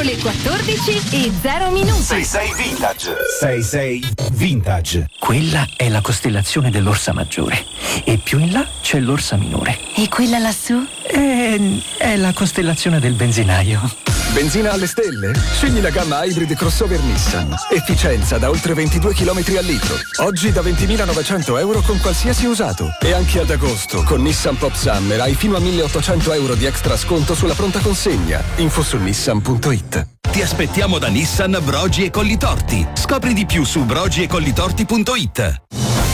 Sono le 14:0 66 Vintage. 66 Vintage. Quella è la costellazione dell'Orsa Maggiore e più in là c'è l'Orsa Minore. E quella lassù? È la costellazione del benzinaio. Benzina alle stelle? Scegli la gamma Hybrid Crossover Nissan. Efficienza da oltre 22 km al litro. Oggi da 20.900 euro con qualsiasi usato. E anche ad agosto con Nissan Pop Summer hai fino a 1.800 euro di extra sconto sulla pronta consegna. Info su nissan.it. Ti aspettiamo da Nissan Brogi e Collitorti. Scopri di più su brogiecollitorti.it.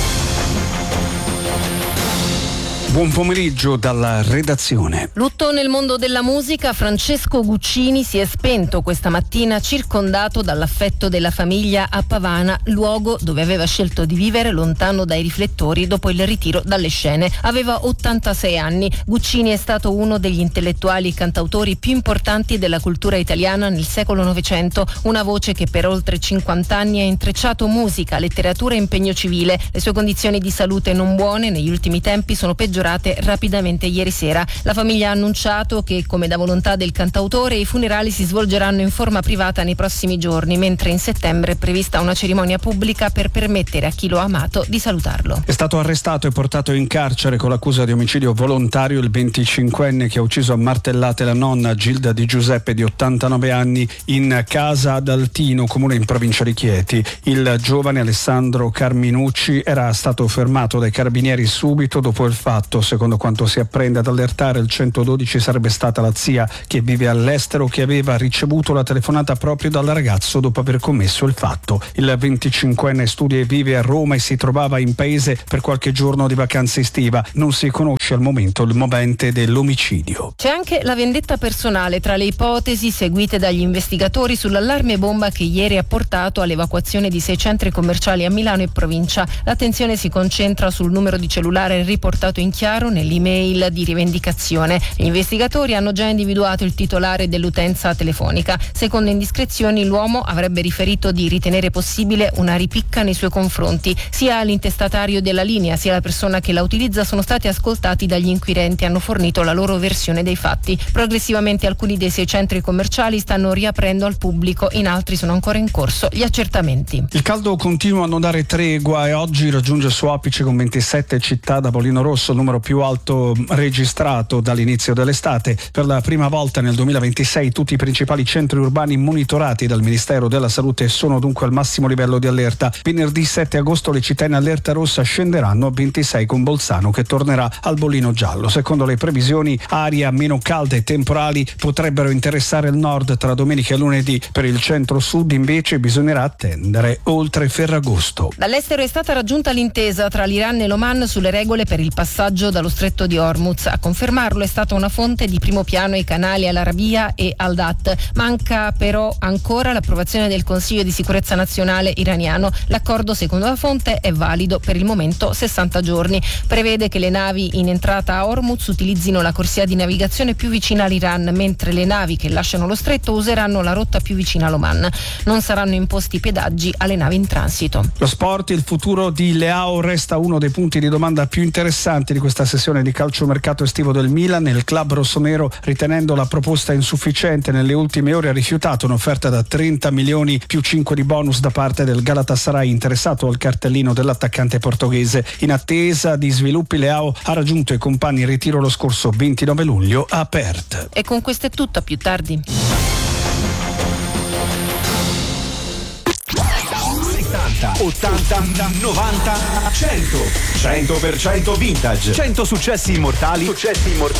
Buon pomeriggio dalla redazione. Lutto nel mondo della musica. Francesco Guccini si è spento questa mattina circondato dall'affetto della famiglia a Pavana, luogo dove aveva scelto di vivere lontano dai riflettori dopo il ritiro dalle scene. Aveva 86 anni. Guccini è stato uno degli intellettuali e cantautori più importanti della cultura italiana nel secolo Novecento, una voce che per oltre 50 anni ha intrecciato musica, letteratura e impegno civile. Le sue condizioni di salute non buone negli ultimi tempi sono peggiorate rapidamente ieri sera. La famiglia ha annunciato che, come da volontà del cantautore, i funerali si svolgeranno in forma privata nei prossimi giorni, mentre in settembre è prevista una cerimonia pubblica per permettere a chi lo ha amato di salutarlo. È stato arrestato e portato in carcere con l'accusa di omicidio volontario il 25enne che ha ucciso a martellate la nonna Gilda Di Giuseppe di 89 anni in casa ad Altino, comune in provincia di Chieti. Il giovane Alessandro Carminucci era stato fermato dai carabinieri subito dopo il fatto. Secondo quanto si apprende, ad allertare il 112 sarebbe stata la zia che vive all'estero, che aveva ricevuto la telefonata proprio dal ragazzo dopo aver commesso il fatto. Il 25enne studia e vive a Roma e si trovava in paese per qualche giorno di vacanza estiva. Non si conosce al momento il movente dell'omicidio. C'è anche la vendetta personale tra le ipotesi seguite dagli investigatori sull'allarme bomba che ieri ha portato all'evacuazione di 6 centri commerciali a Milano e provincia. L'attenzione si concentra sul numero di cellulare riportato in chiaro nell'email di rivendicazione. Gli investigatori hanno già individuato il titolare dell'utenza telefonica. Secondo indiscrezioni, l'uomo avrebbe riferito di ritenere possibile una ripicca nei suoi confronti. Sia l'intestatario della linea sia la persona che la utilizza sono stati ascoltati dagli inquirenti e hanno fornito la loro versione dei fatti. Progressivamente alcuni dei 6 centri commerciali stanno riaprendo al pubblico, in altri sono ancora in corso gli accertamenti. Il caldo continua a non dare tregua e oggi raggiunge il suo apice con 27 città da Pollino Rosso, il numero più alto registrato dall'inizio dell'estate. Per la prima volta nel 2026 tutti i principali centri urbani monitorati dal Ministero della Salute sono dunque al massimo livello di allerta. Venerdì 7 agosto le città in allerta rossa scenderanno a 26 con Bolzano che tornerà al bollino giallo. Secondo le previsioni, aria meno calda e temporali potrebbero interessare il nord tra domenica e lunedì. Per il centro-sud invece bisognerà attendere oltre Ferragosto. Dall'estero è stata raggiunta l'intesa tra l'Iran e l'Oman sulle regole per il passaggio dallo stretto di Hormuz. A confermarlo è stata una fonte di primo piano ai canali Al Arabiya e Al Dat. Manca però ancora l'approvazione del Consiglio di sicurezza nazionale iraniano. L'accordo, secondo la fonte, è valido per il momento 60 giorni. Prevede che le navi in entrata a Hormuz utilizzino la corsia di navigazione più vicina all'Iran, mentre le navi che lasciano lo stretto useranno la rotta più vicina all'Oman. Non saranno imposti pedaggi alle navi in transito. Lo sport, il futuro di Leao resta uno dei punti di domanda più interessanti di questa sessione di calciomercato estivo del Milan. Il club rossonero, ritenendo la proposta insufficiente, nelle ultime ore ha rifiutato un'offerta da 30 milioni più 5 di bonus da parte del Galatasaray, interessato al cartellino dell'attaccante portoghese. In attesa di sviluppi, Leao ha raggiunto i compagni in ritiro lo scorso 29 luglio a Perth. E con questo è tutto, a più tardi. 80, 90, 100. 100% vintage. 100 successi immortali